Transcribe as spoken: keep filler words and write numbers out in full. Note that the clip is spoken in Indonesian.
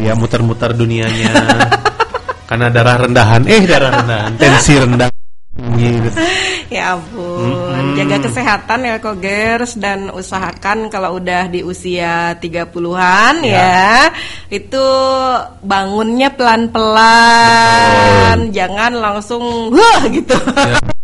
ya muter-muter dunianya. Karena darah rendahan, eh darah rendahan, tensi rendah. Gitu. Ya ampun, mm-hmm. jaga kesehatan ya Kogers, dan usahakan kalau udah di usia tiga puluhan ya, ya itu bangunnya pelan-pelan, betul. Jangan langsung wah gitu. Ya.